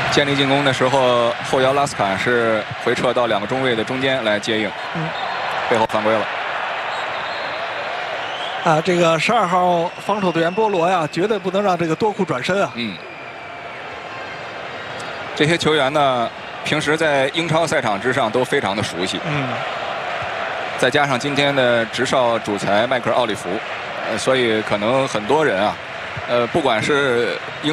建立进攻的时候，后腰拉斯坎是回撤到2个中卫的中间来接应，背后犯规了。 啊，这个12号防守队员波罗呀，绝对不能让这个多库转身啊。 这些球员呢，平时在英超赛场之上都非常的熟悉。再加上今天的执哨主裁迈克尔·奥利弗，所以可能很多人啊，不管是英